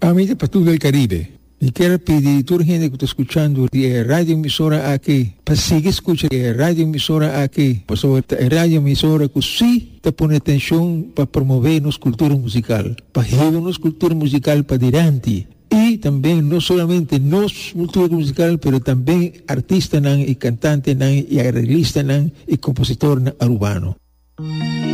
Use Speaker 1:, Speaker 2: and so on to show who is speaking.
Speaker 1: Amiga para todo el Caribe, y quiero pedir a toda la gente que está escuchando de radio emisora aquí, para seguir escuchando de radio emisora aquí, pues sobre radio emisora que sí te pone atención para promover nuestra cultura musical, para llevar nuestra cultura musical para adelante. Y también no solamente nuestra cultura musical, pero también artistas y cantantes y arreglistas y compositores urbanos.